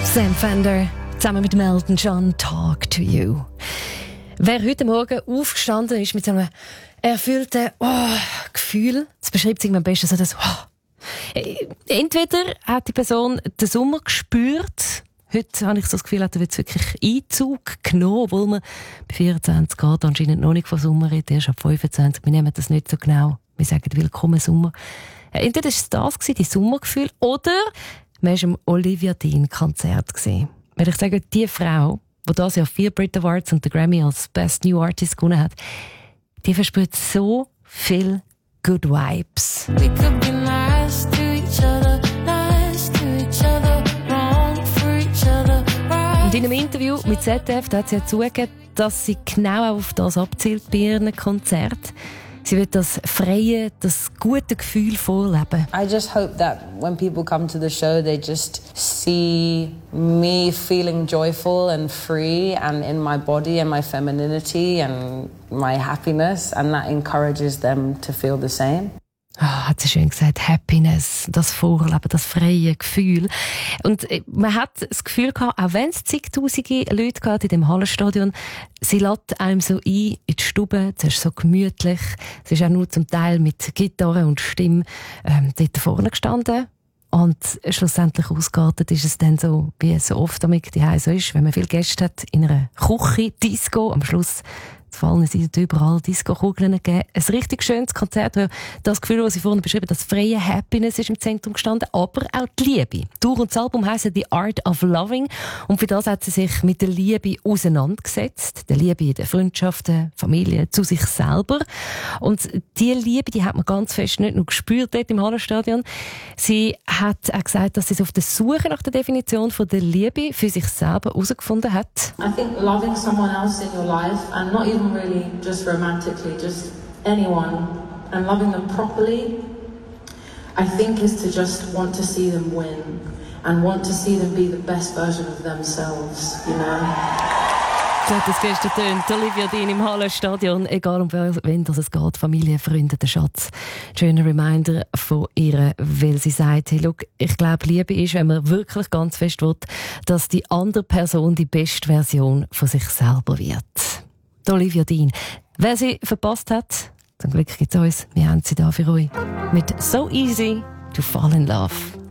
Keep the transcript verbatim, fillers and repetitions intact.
Sam Fender zusammen mit Elton John, Talk to You. Wer heute Morgen aufgestanden ist mit so einem erfüllten oh, Gefühl, das beschreibt sich am besten so das oh. Entweder hat die Person den Sommer gespürt. Heute habe ich so das Gefühl, da wird wirklich Einzug genommen, obwohl man bei vierundzwanzig Grad anscheinend noch nicht von Sommer redet, erst ab fünfundzwanzig. Wir nehmen das nicht so genau. Wir sagen Willkommen Sommer. Entweder war es das, die Sommergefühl, oder man war am Olivia Dean-Konzert. Wenn ich sage, die Frau, die das Jahr vier Brit Awards und den Grammy als Best New Artist gewonnen hat, die verspürt so viel Good Vibes. We could be nice to each other, nice to each other, wrong for each other, right. Und in einem Interview mit Z D F hat sie ja zugegeben, dass sie genau auf das abzielt bei ihren Konzerten. Sie will das freie, das gute Gefühl vorleben. I just hope that when people come to the show, they just see me feeling joyful and free and in my body and my femininity and my happiness, and that encourages them to feel the same. Ah, hat sie schön gesagt, Happiness, das Vorleben, das freie Gefühl. Und man hat das Gefühl gehabt, auch wenn es zigtausende Leute gab in dem Hallenstadion, sie lädt einem so ein in die Stube, es ist so gemütlich, es ist auch nur zum Teil mit Gitarre und Stimme ähm, dort vorne gestanden. Und schlussendlich ausgeartet ist es dann so, wie es so oft damit die so ist, wenn man viele Gäste hat, in einer Küche, Disco, am Schluss zu fallen sind überall Disco-Kugeln gegeben. Ein richtig schönes Konzert, wo das Gefühl, das Sie vorhin beschrieben, das freie Happiness ist im Zentrum gestanden, aber auch die Liebe. Durch und das Album heisst The Art of Loving und für das hat sie sich mit der Liebe auseinandergesetzt. Der Liebe in den Freundschaften, Familie, zu sich selber. Und diese Liebe, die hat man ganz fest nicht nur gespürt dort im Hallenstadion. Sie hat auch gesagt, dass sie es auf der Suche nach der Definition von der Liebe für sich selber herausgefunden hat. I think loving someone else in your life, and not even really just romantically, just anyone, and loving them properly, I think is to just want to see them win and want to see them be the best version of themselves, you know? So hat das gestern getönt. Olivia Dean im Hallenstadion, egal um wen es geht, Familie, Freunde, der Schatz. Schöner Reminder von ihr, weil sie sagt, hey, look, ich glaube, Liebe ist, wenn man wirklich ganz fest will, dass die andere Person die beste Version von sich selber wird. Die Olivia Dean. Wer sie verpasst hat, zum Glück gibt es uns, wir haben sie da für euch. Mit So Easy to Fall in Love.